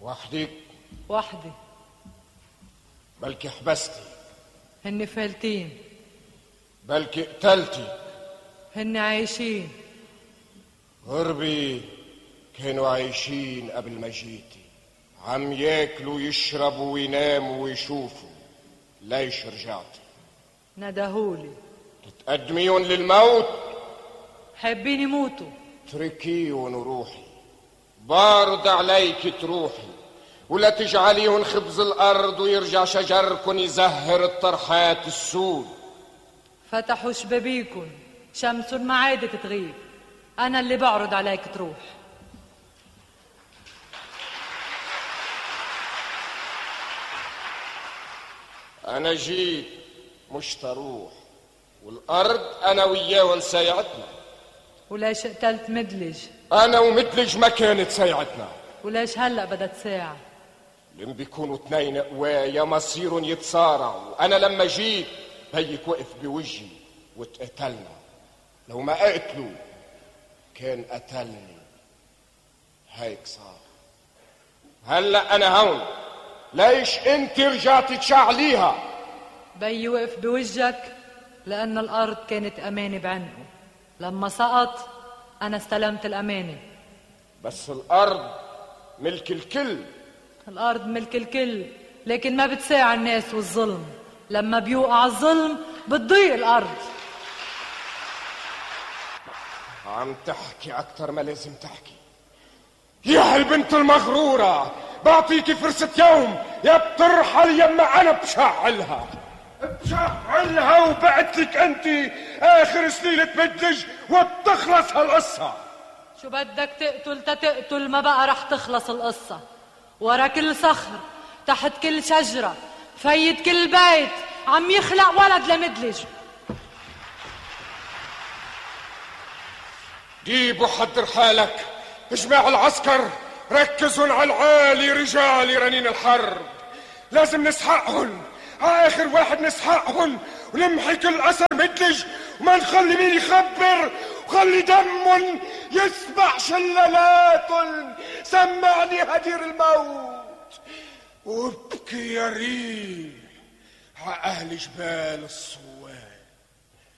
وحدك؟ وحدي. بلكي حبستي. هن فالتين. بلكي قتلتي. هن عايشين. غربي كانوا عايشين قبل ما جيتي، عم ياكلوا ويشربوا ويناموا ويشوفوا. ليش رجعتي؟ ندهولي. تتقدميهم للموت؟ حابين يموتوا. تركيهم وروحي، بارد عليك تروحي، ولا تجعليهم خبز الأرض ويرجع شجركن يزهر الطرحات السود. فتحوا شبابيكن، شمس ما عادت تغيب، أنا اللي بعرض عليك تروح. أنا جيت مش تروح، والأرض أنا وياهن سايعتنا. وليش قتلت مدلج؟ أنا ومدلج ما كانت سايعتنا. وليش هلأ بدها تساعة؟ لم بيكونوا اتنين قوايا مصيرهم يتصارعوا. أنا لما جيت هيك وقف بوجهي واتقتلنا. لو ما قتلوا كان قتلني. هيك صار. هلأ أنا هون. ليش انت رجعتي تشعليها؟ بي وقف بوجهك لأن الأرض كانت أمانة بعنقه. لما سقط أنا استلمت الأمانة. بس الأرض ملك الكل. الأرض ملك الكل، لكن ما بتساعى الناس والظلم. لما بيوقع الظلم بتضيق الأرض. عم تحكي أكتر ما لازم تحكي. يا هالبنت المغرورة، بعطيكي فرصة يوم يا بترحل يما أنا بشعلها وبعتلك أنت آخر سليلة مدلج وبتخلص هالقصة. شو بدك تقتل تقتل، ما بقى رح تخلص القصة. ورا كل صخر، تحت كل شجرة، فايد كل بيت عم يخلق ولد لمدلج. جيب وحضر حالك، اجمع العسكر، ركزوا على العالي رجال رنين الحرب. لازم نسحقهن، آخر واحد نسحقهن ونمحي كل أثر مدلج، وما نخلي مين يخبر، وخلي دمن يسمع شلالاتن. سمعني هدير الموت وابكي يا ريح ع أهل جبال الصور.